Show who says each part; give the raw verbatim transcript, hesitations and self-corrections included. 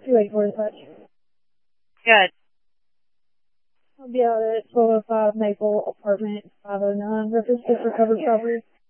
Speaker 1: two eight four dispatch.
Speaker 2: Good.
Speaker 1: I'll be out at twelve oh five Maple Apartment five oh nine. Reference to recovered property.